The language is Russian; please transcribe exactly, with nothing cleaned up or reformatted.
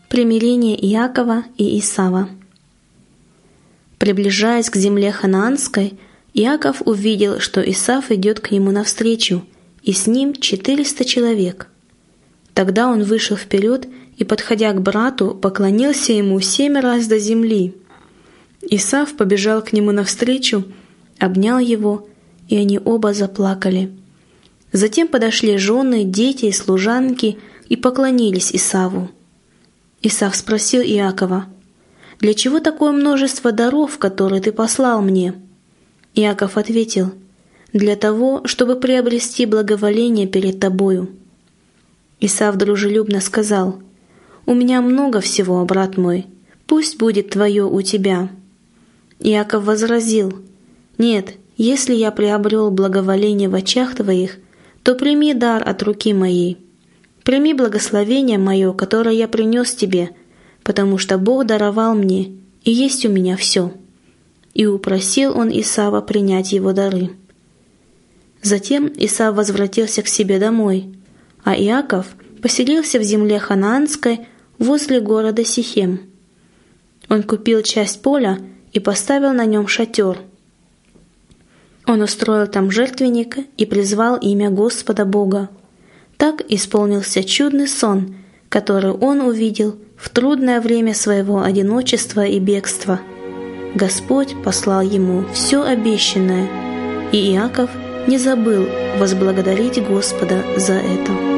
Примирение Иакова и Исава. Приближаясь к земле ханаанской, Иаков увидел, что Исав идет к нему навстречу, и с ним четыреста человек. Тогда он вышел вперед и, подходя к брату, поклонился ему семь раз до земли. Исав побежал к нему навстречу, обнял его, и они оба заплакали. Затем подошли жены, дети и служанки и поклонились Исаву. Исав спросил Иакова: «Для чего такое множество даров, которые ты послал мне?» Иаков ответил: «Для того, чтобы приобрести благоволение перед тобою». Исав дружелюбно сказал: «У меня много всего, брат мой, пусть будет твое у тебя». Иаков возразил: «Нет, если я приобрел благоволение в очах твоих, то прими дар от руки моей. Прими благословение мое, которое я принес тебе, потому что Бог даровал мне, и есть у меня все». И упросил он Исава принять его дары. Затем Исав возвратился к себе домой, а Иаков поселился в земле ханаанской возле города Сихем. Он купил часть поля и поставил на нем шатер. Он устроил там жертвенник и призвал имя Господа Бога. Так исполнился чудный сон, который он увидел в трудное время своего одиночества и бегства. Господь послал ему все обещанное, и Иаков не забыл возблагодарить Господа за это.